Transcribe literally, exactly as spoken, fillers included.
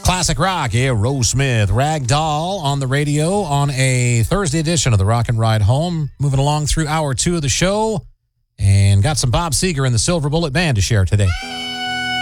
Classic rock, Aerosmith, Ragdoll on the radio on a Thursday edition of the Rock and Ride Home. Moving along through hour two of the show, and got some Bob Seger and the Silver Bullet Band to share today.